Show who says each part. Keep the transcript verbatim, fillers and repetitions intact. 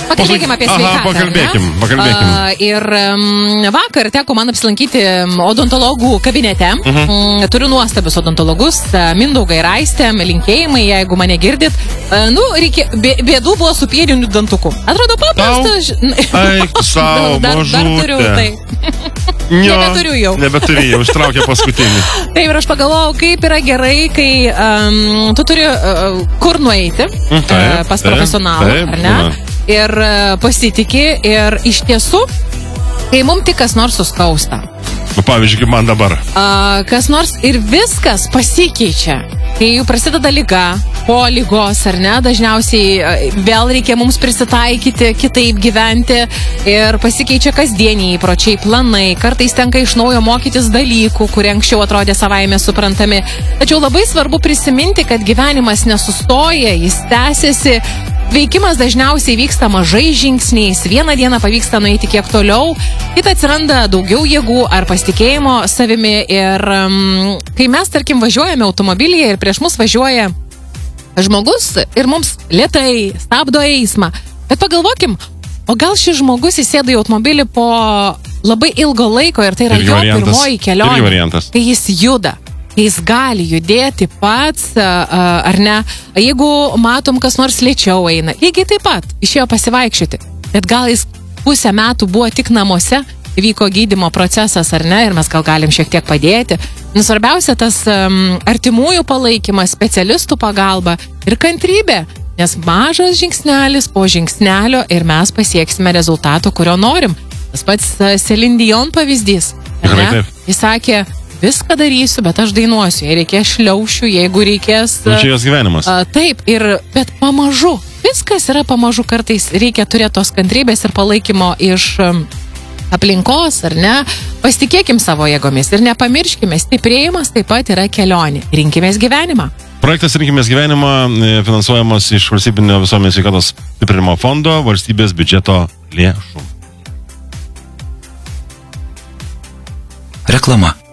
Speaker 1: Pakalbėkim apie sveikatą.
Speaker 2: Aha, pakalbėkim, pakalbėkim.
Speaker 1: Uh, ir um, vakar teko man apsilankyti odontologų kabinete. Uh-huh. Um, turiu nuostabius odontologus, uh, Mindaugą ir Aistę, linkėjimai, jeigu mane girdit. Uh, nu, reikia, bė, bėdų buvo su pieniniu dantuku. Atrodo paprastas.
Speaker 2: Eik, savo,
Speaker 1: dar, dar turiu tai.
Speaker 2: Jo,
Speaker 1: nebeturiu jau.
Speaker 2: Nebeturiu jau, ištraukė paskutinį.
Speaker 1: Taip, ir aš pagalvojau, kaip yra gerai, kai um, tu turi uh, kur nueiti
Speaker 2: taip,
Speaker 1: uh, pas
Speaker 2: taip,
Speaker 1: profesionalą,
Speaker 2: taip,
Speaker 1: ar ne?
Speaker 2: na.
Speaker 1: Ir uh, pasitikė, ir iš tiesų, kai mums tik kas nors suskausta.
Speaker 2: Nu, pavyzdžiui, kaip man dabar.
Speaker 1: Uh, kas nors ir viskas pasikeičia. Kai jau prasideda liga, po lygos, ar ne, dažniausiai uh, vėl reikia mums prisitaikyti, kitaip gyventi ir pasikeičia kasdieniai įpročiai, planai, kartais tenka iš naujo mokytis dalykų, kurie anksčiau atrodė savaime suprantami. Tačiau labai svarbu prisiminti, kad gyvenimas nesustoja, jis tęsiasi. Veikimas dažniausiai vyksta mažais žingsniais, vieną dieną pavyksta nueiti kiek toliau, kitą atsiranda daugiau jėgų ar pasitikėjimo savimi ir um, kai mes, tarkim, važiuojame automobilyje ir prieš mus važiuoja žmogus ir mums lėtai stabdo eismą, bet pagalvokim, o gal šis žmogus įsėdo į automobilį po labai ilgo laiko ir tai yra
Speaker 2: irgi
Speaker 1: jo
Speaker 2: variantas,
Speaker 1: pirmoji kelionė, kai jis juda. Jis gali judėti pats, ar ne, jeigu matom, kas nors lėčiau eina, lygiai taip pat išėjo pasivaikščioti, bet gal jis pusę metų buvo tik namuose, vyko gydymo procesas, ar ne, ir mes gal galim šiek tiek padėti. Svarbiausia tas um, artimųjų palaikymas, specialistų pagalba ir kantrybė, nes mažas žingsnelis po žingsnelio ir mes pasieksime rezultato, kurio norim. Tas pats uh, Celine Dion pavyzdys, ar ne? Jis sakė, viską darysiu, bet aš dainuosiu, jei reikės šliaušiu, jeigu reikės...
Speaker 2: Nu, čia jos gyvenimas.
Speaker 1: A, taip, ir, bet pamažu, viskas yra pamažu, kartais reikia turėti tos kantrybės ir palaikymo iš um, aplinkos, ar ne? Pasitikėkim savo jėgomis ir nepamirškime, stiprėjimas taip pat yra kelionė. Rinkimės gyvenimą.
Speaker 2: Projektas Rinkimės gyvenimą finansuojamas iš Valstybinio visuomenės sveikatos stiprinimo fondo valstybės biudžeto lėšų.
Speaker 3: Reklama.